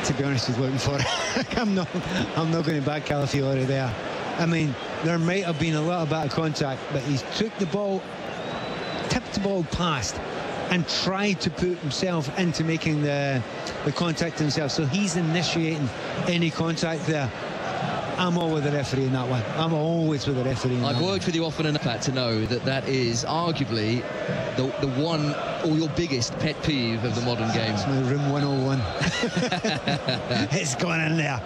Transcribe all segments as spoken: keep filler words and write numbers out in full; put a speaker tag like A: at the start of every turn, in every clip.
A: to be honest, he's looking for it. I'm not, I'm not going to back Calafiori there. I mean, there might have been a little bit of contact, but he's took the ball, tipped the ball past, and tried to put himself into making the, the contact himself. So he's initiating any contact there. I'm all with the referee in that one. I'm always with the referee in
B: I've
A: that
B: worked
A: one.
B: with you often enough Pat, to know that that is arguably the, the one or your biggest pet peeve of the modern game.
A: It's my room one oh one. It's gone in there.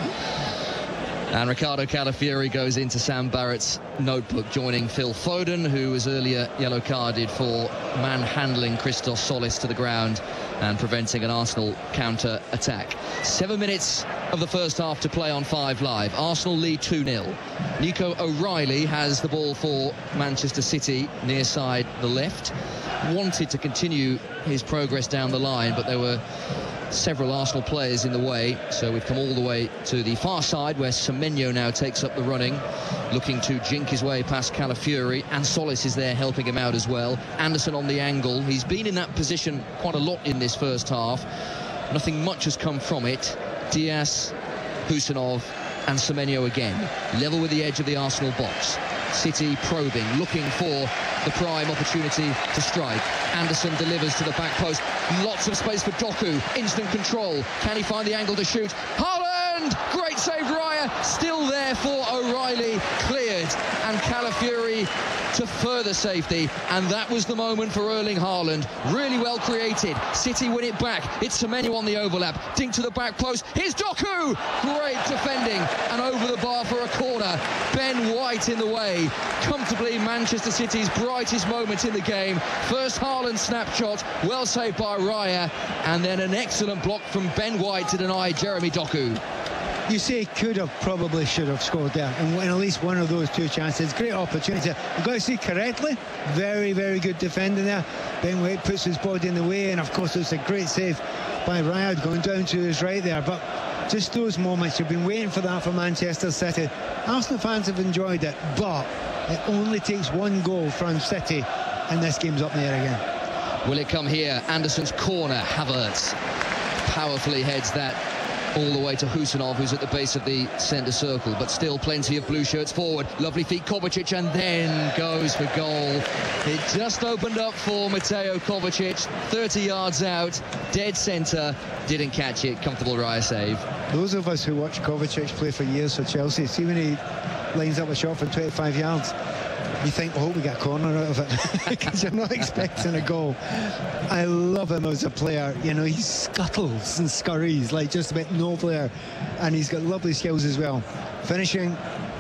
B: And Ricardo Calafiori goes into Sam Barrett's notebook, joining Phil Foden, who was earlier yellow carded for manhandling Christos Solis to the ground and preventing an Arsenal counter-attack. Seven minutes of the first half to play on Five Live. Arsenal lead two nil. Nico O'Reilly has the ball for Manchester City, near side the left. Wanted to continue his progress down the line, but there were several Arsenal players in the way, so we've come all the way to the far side, where Semenyo now takes up the running, looking to jink his way past Calafiori, and Solis is there helping him out as well. Anderson on the angle. He's been in that position quite a lot in this first half. Nothing much has come from it. Diaz, Husanov and Semenyo again, level with the edge of the Arsenal box. City probing, looking for the prime opportunity to strike. Anderson delivers to the back post. Lots of space for Doku. Instant control. Can he find the angle to shoot? Haaland! Great save, Raya. Still there for O'Reilly. Cleared. And Calafiori to further safety. And that was the moment for Erling Haaland. Really well created. City win it back. It's Semenyo on the overlap. Dink to the back post. Here's Doku! Great defending. And over the bar for a corner. Ben White in the way. Comfortably Manchester City's brightest moment in the game. First Haaland snapshot, well saved by Raya, and then an excellent block from Ben White to deny Jeremy Doku.
A: You say could have, probably should have scored there, and in at least one of those two chances. Great opportunity. You've got to see correctly. Very, very good defending there. Ben White puts his body in the way, and of course it's a great save by Raya going down to his right there. But just those moments, you've been waiting for that for Manchester City. Arsenal fans have enjoyed it, but it only takes one goal from City, and this game's up in the air again.
B: Will it come here? Anderson's corner. Havertz powerfully heads that all the way to Husanov, who's at the base of the centre circle, but still plenty of blue shirts forward. Lovely feet, Kovacic, and then goes for goal. It just opened up for Mateo Kovacic, thirty yards out, dead centre, didn't catch it. Comfortable Raya save.
A: Those of us who watch Kovacic play for years for Chelsea, see when he lines up a shot from twenty-five yards, you think, I hope we get a corner out of it, because you're not expecting a goal. I love him as a player. You know, he scuttles and scurries like just about no player, and he's got lovely skills as well. Finishing,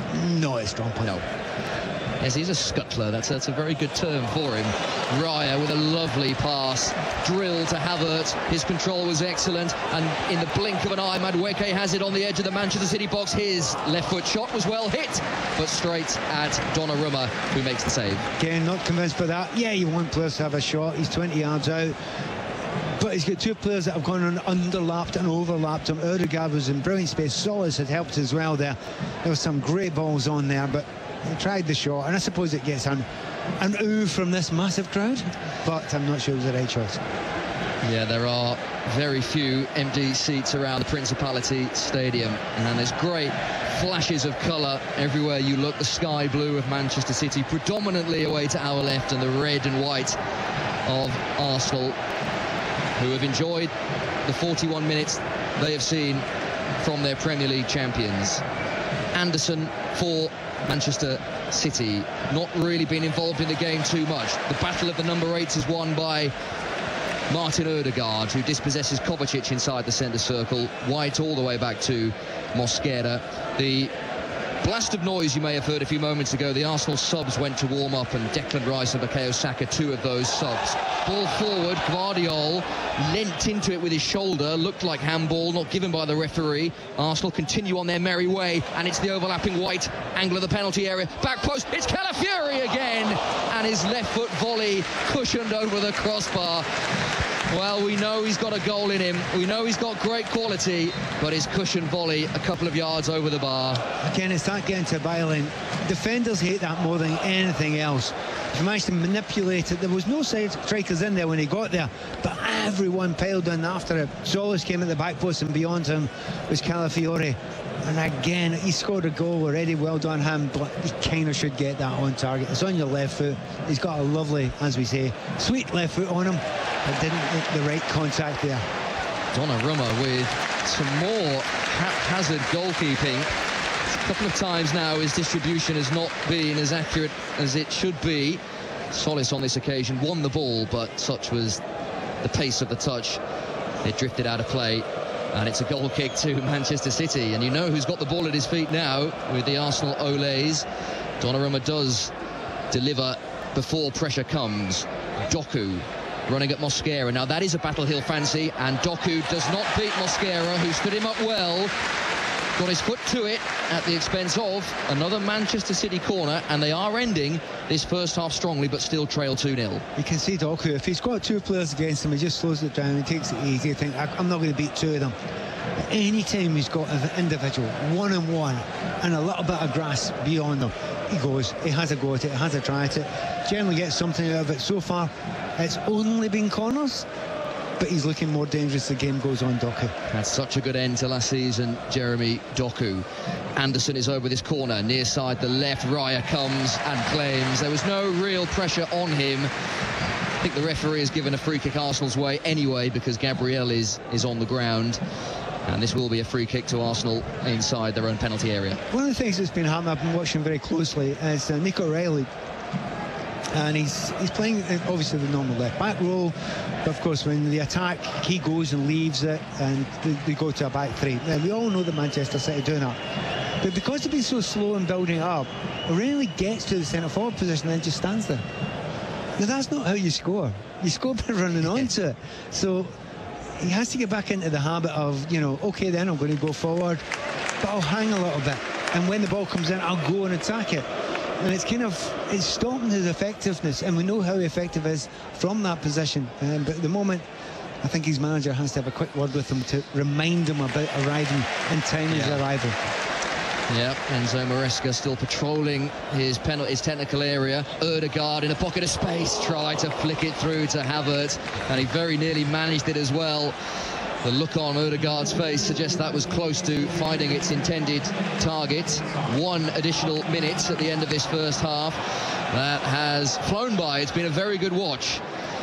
A: not a strong point.
B: No. Yes, he's a scuttler. That's, that's a very good term for him. Raya with a lovely pass. Drill to Havertz. His control was excellent. And in the blink of an eye, Madueke has it on the edge of the Manchester City box. His left foot shot was well hit, but straight at Donnarumma, who makes the save.
A: Again, not convinced by that. Yeah, you want players to have a shot. He's twenty yards out. But he's got two players that have gone and underlapped and overlapped him. Odegaard was in brilliant space. Solis had helped as well there. There were some great balls on there, but he tried the shot, and I suppose it gets an, an ooh from this massive crowd, but I'm not sure it was the right choice.
B: Yeah, there are very few empty seats around the Principality Stadium, and there's great flashes of colour everywhere you look. The sky blue of Manchester City, predominantly away to our left, and the red and white of Arsenal, who have enjoyed the forty-one minutes they have seen from their Premier League champions. Anderson for Manchester City, not really been involved in the game too much. The battle of the number eights is won by Martin Odegaard, who dispossesses Kovacic inside the centre circle. White all the way back to Mosquera. The blast of noise you may have heard a few moments ago, the Arsenal subs went to warm up, and Declan Rice and Bukayo Saka, two of those subs. Ball forward, Gvardiol leant into it with his shoulder, looked like handball, not given by the referee. Arsenal continue on their merry way, and it's the overlapping White angle of the penalty area. Back post, it's Calafiori again, and his left foot volley cushioned over the crossbar. Well, we know he's got a goal in him. We know he's got great quality, but his cushion volley a couple of yards over the bar.
A: Again, it's not getting to byline. Defenders hate that more than anything else. If you managed to manipulate it, there was no side strikers in there when he got there, but everyone piled in after it. Solis came at the back post, and beyond him was Calafiore. And again, he scored a goal already. Well done him, but he kind of should get that on target. It's on your left foot. He's got a lovely, as we say, sweet left foot on him, but didn't make the right contact there.
B: Donnarumma with some more haphazard goalkeeping. A couple of times now his distribution has not been as accurate as it should be. Solis on this occasion won the ball, but such was the pace of the touch, it drifted out of play. And it's a goal kick to Manchester City. And you know who's got the ball at his feet now with the Arsenal Olays. Donnarumma does deliver before pressure comes. Doku running at Mosquera. Now that is a battle he'll fancy, and Doku does not beat Mosquera, who stood him up well. Got his foot to it at the expense of another Manchester City corner, and they are ending this first half strongly, but still trail two nil.
A: You can see Doku, if he's got two players against him, he just slows it down, he takes it easy. I think, I'm not going to beat two of them. But any time he's got an individual, one on one, and a little bit of grass beyond them, he goes, he has a go at it, he has a try at it, generally gets something out of it. So far, it's only been corners, but he's looking more dangerous as the game goes on, Doku.
B: Had such a good end to last season, Jeremy Doku. Anderson is over this corner, near side the left. Raya comes and claims. There was no real pressure on him. I think the referee has given a free kick Arsenal's way anyway, because Gabriel is, is on the ground. And this will be a free kick to Arsenal inside their own penalty area.
A: One of the things that's been happening, I've been watching very closely, is uh, Nico O'Reilly. And he's he's playing obviously the normal left back role, but of course when the attack he goes and leaves it, and they, they go to a back three. Now we all know that Manchester City doing that, but because they've been so slow in building it up, O'Reilly gets to the centre forward position and just stands there. Now that's not how you score. You score by running onto it. So he has to get back into the habit of, you know, okay then I'm going to go forward, but I'll hang a little bit, and when the ball comes in I'll go and attack it. And it's kind of, it's stopping his effectiveness, and we know how effective he is from that position. Um, but at the moment, I think his manager has to have a quick word with him to remind him about arriving in time his
B: yeah.
A: arrival.
B: Yeah, Enzo Maresca still patrolling his penalty, his technical area. Ødegaard in a pocket of space, tried to flick it through to Havertz, and he very nearly managed it as well. The look on Ødegaard's face suggests that was close to finding its intended target. One additional minute at the end of this first half. That has flown by. It's been a very good watch.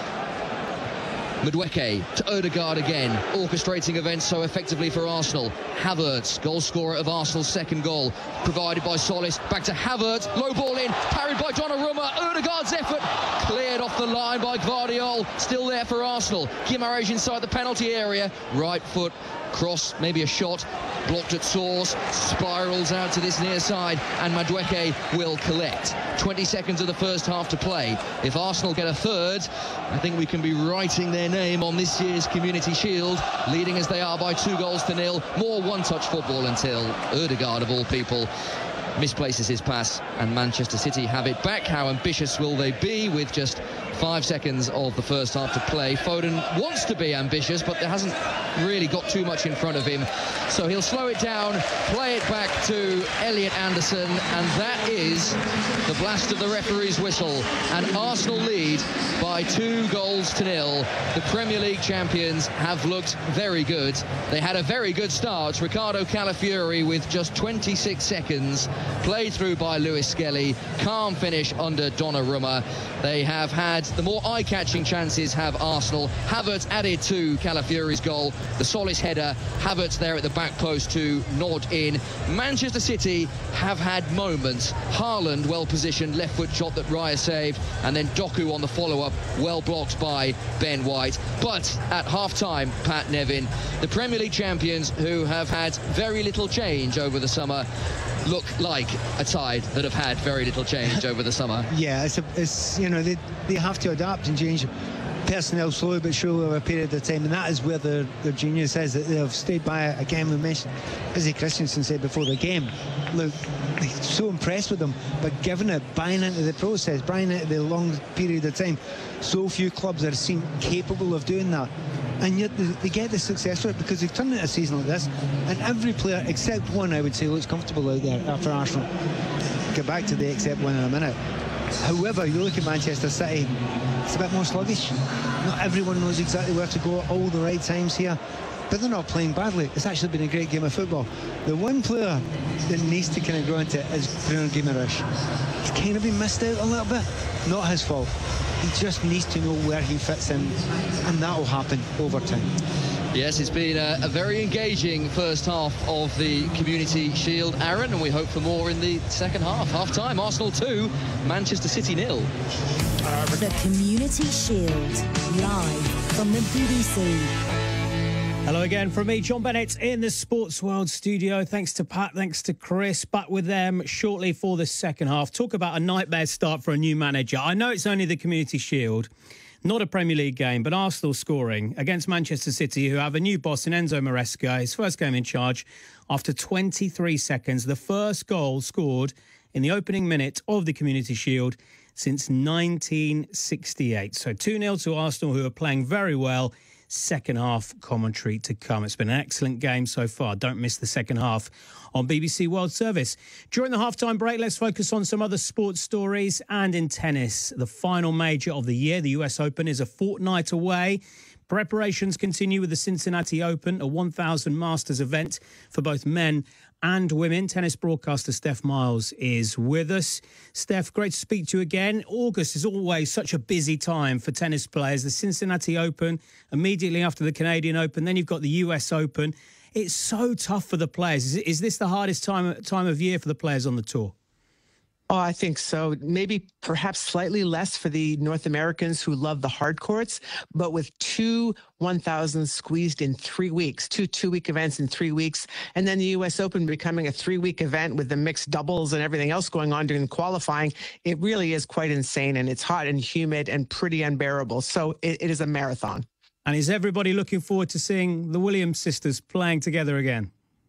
B: Madueke to Ødegaard again, orchestrating events so effectively for Arsenal. Havertz, goal scorer of Arsenal's second goal, provided by Solis. Back to Havertz, low ball in, parried by Donnarumma. Ødegaard's effort cleared off the line by Gvardiol. Still there for Arsenal. Guimaraes inside the penalty area. Right foot cross, maybe a shot, blocked at source, spirals out to this near side, and Madueke will collect. twenty seconds of the first half to play. If Arsenal get a third, I think we can be writing their name on this year's Community Shield, leading as they are by two goals to nil. More one-touch football until Ødegaard, of all people, misplaces his pass, and Manchester City have it back. How ambitious will they be with just five seconds of the first half to play? Foden wants to be ambitious, but there hasn't really got too much in front of him, so he'll slow it down, play it back to Elliot Anderson, and that is the blast of the referee's whistle, and Arsenal lead by two goals to nil. The Premier League champions have looked very good. They had a very good start. Ricardo Calafiori with just twenty-six seconds, played through by Lewis Skelly. Calm finish under Donnarumma. They have had the more eye-catching chances, have Arsenal. Havertz added to Calafiori's goal. The Solis header, Havertz there at the back post to nod in. Manchester City have had moments. Haaland well-positioned, left-foot shot that Raya saved, and then Doku on the follow-up, well blocked by Ben White. But at half-time, Pat Nevin, the Premier League champions, who have had very little change over the summer, look like a side that have had very little change over the summer.
A: Yeah, it's, a, it's you know, they, they have to adapt and change personnel slowly but surely over a period of time, and that is where their, their genius is, that they have stayed by it. Again, we mentioned, Izzy Christensen said before the game, look, they're so impressed with them, but given it, buying into the process, buying into the long period of time, so few clubs are seen capable of doing that. And yet they, they get the success for it because they've turned into a season like this, and every player except one, I would say, looks comfortable out there for Arsenal. Get back to the except one in a minute. However, you look at Manchester City, it's a bit more sluggish. Not everyone knows exactly where to go at all the right times here, but they're not playing badly. It's actually been a great game of football. The one player that needs to kind of grow into it is Bruno Guimaraes. He's kind of been missed out a little bit. Not his fault. He just needs to know where he fits in, and that will happen over time.
B: Yes, it's been a, a very engaging first half of the Community Shield, Aaron, and we hope for more in the second half. Half-time, Arsenal two, Manchester City nil.
C: The Community Shield, live from the B B C.
D: Hello again from me, John Bennett, in the Sports World studio. Thanks to Pat, thanks to Chris. Back with them shortly for the second half. Talk about a nightmare start for a new manager. I know it's only the Community Shield, not a Premier League game, but Arsenal scoring against Manchester City, who have a new boss in Enzo Maresca. His first game in charge after twenty-three seconds. The first goal scored in the opening minute of the Community Shield since nineteen sixty-eight. So two nil to Arsenal, who are playing very well. Second half commentary to come. It's been an excellent game so far. Don't miss the second half on B B C World Service. During the halftime break, let's focus on some other sports stories. And in tennis, the final major of the year, the U S Open, is a fortnight away. Preparations continue with the Cincinnati Open, a one thousand Masters event for both men and women. Tennis broadcaster Steph Miles is with us. Steph, great to speak to you again. August is always such a busy time for tennis players. The Cincinnati Open, immediately after the Canadian Open, then you've got the U S Open. It's so tough for the players. Is, is this the hardest time, time of year for the players on the tour?
E: Oh, I think so. Maybe perhaps slightly less for the North Americans who love the hard courts, but with two one thousands squeezed in three weeks, two two-week events in three weeks, and then the U S Open becoming a three-week event with the mixed doubles and everything else going on during qualifying, it really is quite insane, and it's hot and humid and pretty unbearable. So it, it is a marathon.
D: And is everybody looking forward to seeing the Williams sisters playing together again?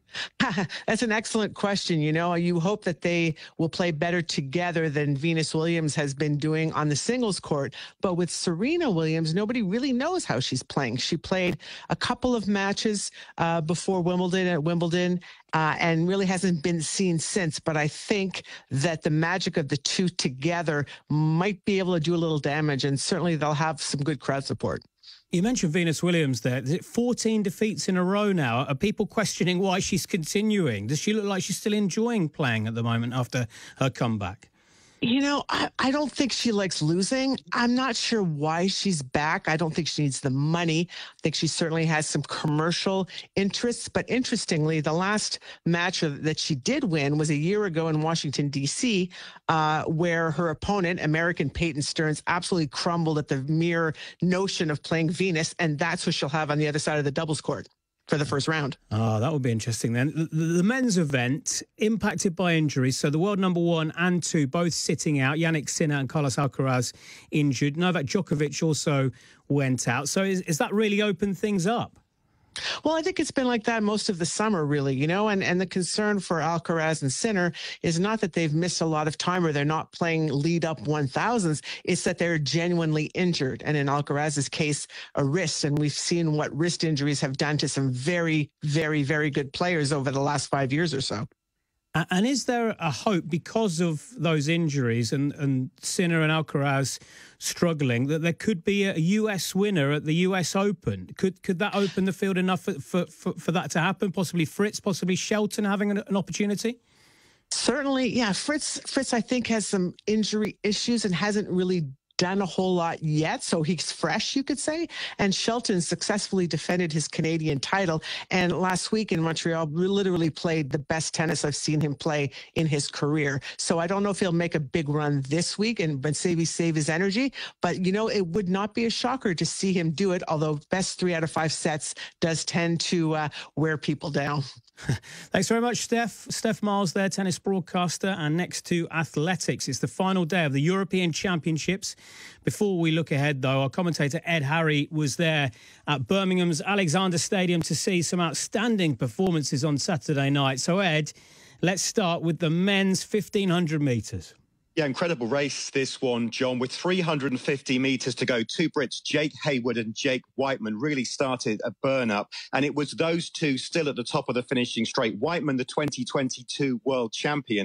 E: That's an excellent question. You know, you hope that they will play better together than Venus Williams has been doing on the singles court. But with Serena Williams, nobody really knows how she's playing. She played a couple of matches uh, before Wimbledon at Wimbledon uh, and really hasn't been seen since. But I think that the magic of the two together might be able to do a little damage, and certainly they'll have some good crowd support.
D: You mentioned Venus Williams there. Is it fourteen defeats in a row now? Are people questioning why she's continuing? Does she look like she's still enjoying playing at the moment after her comeback?
E: You know, I, I don't think she likes losing. I'm not sure why she's back. I don't think she needs the money. I think she certainly has some commercial interests. But interestingly, the last match that she did win was a year ago in Washington, D C, uh, where her opponent, American Peyton Stearns, absolutely crumbled at the mere notion of playing Venus. And that's who she'll have on the other side of the doubles court for the first round.
D: Oh, that would be interesting then. The, the men's event impacted by injuries. So the world number one and two both sitting out. Yannick Sinner and Carlos Alcaraz injured. Novak Djokovic also went out. So is, is that really opened things up?
E: Well, I think it's been like that most of the summer, really, you know, and, and the concern for Alcaraz and Sinner is not that they've missed a lot of time or they're not playing lead up one thousands. It's that they're genuinely injured. And in Alcaraz's case, a wrist. And we've seen what wrist injuries have done to some very, very, very good players over the last five years or so.
D: And is there a hope because of those injuries and, and Sinner and Alcaraz struggling that there could be a U S winner at the U S Open? Could could that open the field enough for, for, for, for that to happen? Possibly Fritz, possibly Shelton having an, an opportunity? Certainly, yeah. Fritz, Fritz, I think, has some injury issues and hasn't really done a whole lot yet, so he's fresh, you could say. And Shelton successfully defended his Canadian title, and last week in Montreal literally played the best tennis I've seen him play in his career. So I don't know if he'll make a big run this week and maybe save his energy, but you know, it would not be a shocker to see him do it, although best three out of five sets does tend to uh, wear people down. Thanks very much, Steph. Steph Miles there, tennis broadcaster. And next to athletics, it's the final day of the European Championships. Before we look ahead, though, our commentator Ed Harry was there at Birmingham's Alexander Stadium to see some outstanding performances on Saturday night. So, Ed, let's start with the men's fifteen hundred metres.
F: Yeah, incredible race, this one, John, with three hundred fifty metres to go. Two Brits, Jake Hayward and Jake Whiteman, really started a burn-up. And it was those two still at the top of the finishing straight. Whiteman, the twenty twenty-two world champion.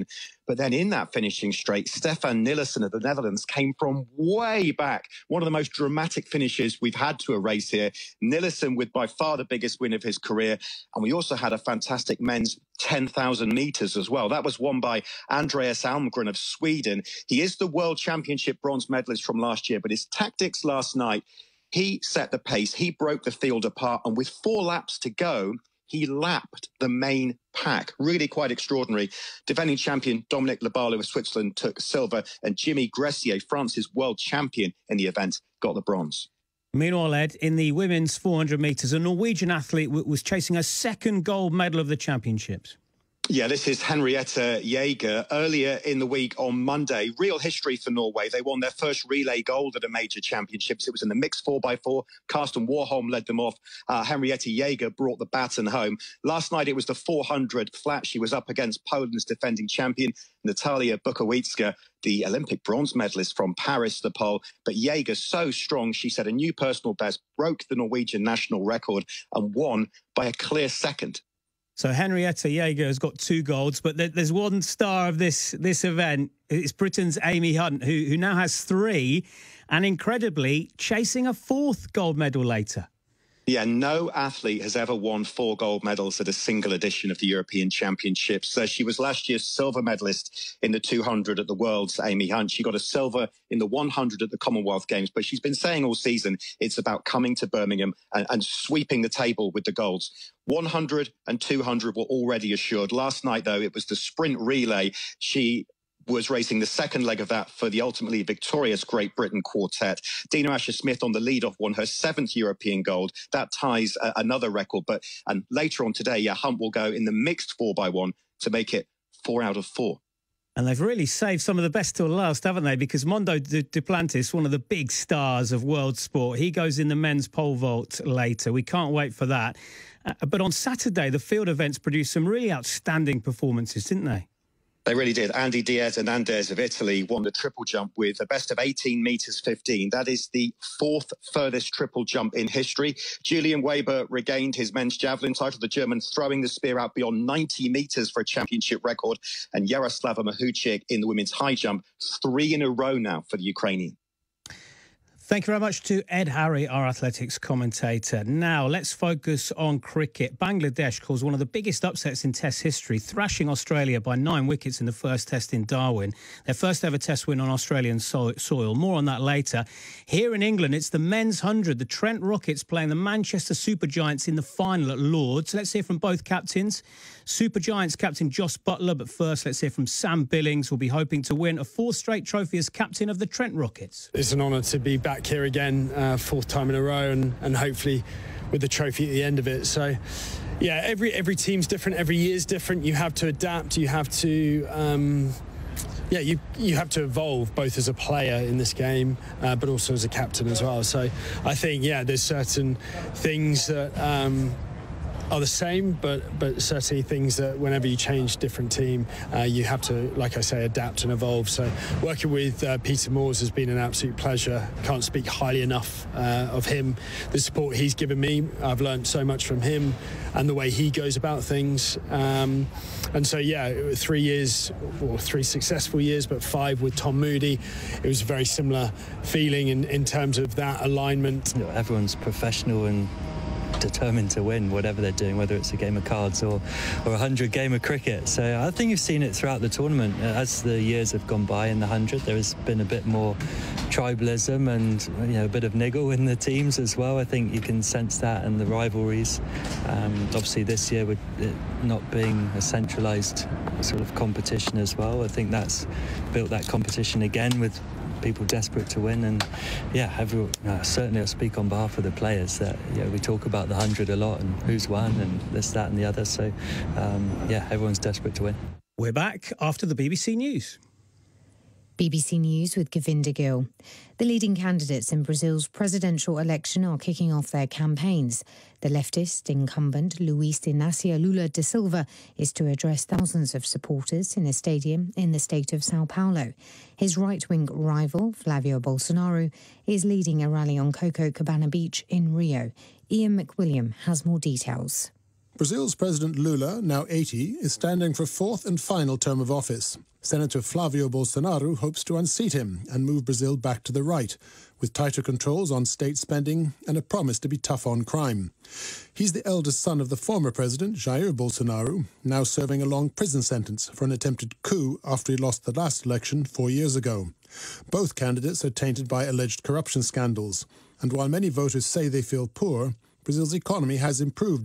F: But then in that finishing straight, Stefan Nilsson of the Netherlands came from way back. One of the most dramatic finishes we've had to a race here. Nilsson with by far the biggest win of his career. And we also had a fantastic men's ten thousand metres as well. That was won by Andreas Almgren of Sweden. He is the World Championship bronze medalist from last year, but his tactics last night, he set the pace, he broke the field apart, and with four laps to go, he lapped the main pack. Really quite extraordinary. Defending champion Dominic Lobalu of Switzerland took silver, and Jimmy Gressier, France's world champion in the event, got the bronze.
D: Meanwhile, Ed, in the women's four hundred metres, a Norwegian athlete was chasing a second gold medal of the championships.
F: Yeah, this is Henriette Jaeger. Earlier in the week on Monday, real history for Norway. They won their first relay gold at a major championships. It was in the mixed four by four. Karsten Warholm led them off. Uh, Henriette Jaeger brought the baton home. Last night, it was the four hundred flat. She was up against Poland's defending champion, Natalia Bukowiecka, the Olympic bronze medalist from Paris, the pole. But Jaeger, so strong, she set a new personal best, broke the Norwegian national record and won by a clear second.
D: So Henriette Jaeger has got two golds, but there's one star of this this event. It's Britain's Amy Hunt, who, who now has three, and incredibly chasing a fourth gold medal later.
F: Yeah, no athlete has ever won four gold medals at a single edition of the European Championships. So she was last year's silver medalist in the two hundred at the Worlds, Amy Hunt. She got a silver in the one hundred at the Commonwealth Games. But she's been saying all season it's about coming to Birmingham and, and sweeping the table with the golds. one hundred and two hundred were already assured. Last night, though, it was the sprint relay. She was racing the second leg of that for the ultimately victorious Great Britain quartet. Dina Asher-Smith on the lead-off won her seventh European gold. That ties uh, another record. But and later on today, yeah, Hunt will go in the mixed four by one to make it four out of four.
D: And they've really saved some of the best till last, haven't they? Because Mondo Duplantis, one of the big stars of world sport, he goes in the men's pole vault later. We can't wait for that. Uh, but on Saturday, the field events produced some really outstanding performances, didn't they?
F: They really did. Andy Diaz Hernandez of Italy won the triple jump with a best of eighteen metres fifteen. That is the fourth furthest triple jump in history. Julian Weber regained his men's javelin title, the German throwing the spear out beyond ninety metres for a championship record. And Yaroslava Mahuchik in the women's high jump, three in a row now for the Ukrainian.
D: Thank you very much to Ed Harry, our athletics commentator. Now, let's focus on cricket. Bangladesh caused one of the biggest upsets in Test history, thrashing Australia by nine wickets in the first Test in Darwin. Their first ever Test win on Australian so soil. More on that later. Here in England, it's the men's one hundred. The Trent Rockets playing the Manchester Supergiants in the final at Lords. Let's hear from both captains. Supergiants captain Joss Butler, but first let's hear from Sam Billings, who'll be hoping to win a fourth straight trophy as captain of the Trent Rockets.
G: It's an honour to be back here again, uh, fourth time in a row, and, and hopefully with the trophy at the end of it. So yeah, every every team's different, every year's different. You have to adapt, you have to um, yeah, you you have to evolve both as a player in this game, uh, but also as a captain as well. So I think, yeah, there's certain things that um, are the same, but but certainly things that whenever you change different team, uh, you have to, like I say, adapt and evolve. So working with uh, Peter Moores has been an absolute pleasure. Can't speak highly enough uh, of him. The support he's given me, I've learned so much from him and the way he goes about things. Um, and so, yeah, three years, or three successful years, but five with Tom Moody. It was a very similar feeling in, in terms of that alignment.
H: You know, everyone's professional and determined to win whatever they're doing, whether it's a game of cards or or a hundred game of cricket. So I think you've seen it throughout the tournament. As the years have gone by in the hundred, there has been a bit more tribalism and, you know, a bit of niggle in the teams as well. I think you can sense that, and the rivalries. Um, obviously this year with it not being a centralised sort of competition as well, I think that's built that competition again with people desperate to win. And yeah, everyone, uh, certainly I speak on behalf of the players that, you know, we talk about the hundred a lot and who's won and this, that and the other. So um, yeah, everyone's desperate to win.
D: We're back after the B B C News.
I: B B C News with Govinda Gill. The leading candidates in Brazil's presidential election are kicking off their campaigns. The leftist incumbent Luiz Inácio Lula da Silva is to address thousands of supporters in a stadium in the state of Sao Paulo. His right-wing rival, Flavio Bolsonaro, is leading a rally on Copacabana Beach in Rio. Ian McWilliam has more details.
J: Brazil's President Lula, now eighty, is standing for a fourth and final term of office. Senator Flávio Bolsonaro hopes to unseat him and move Brazil back to the right, with tighter controls on state spending and a promise to be tough on crime. He's the eldest son of the former president, Jair Bolsonaro, now serving a long prison sentence for an attempted coup after he lost the last election four years ago. Both candidates are tainted by alleged corruption scandals, and while many voters say they feel poor, Brazil's economy has improved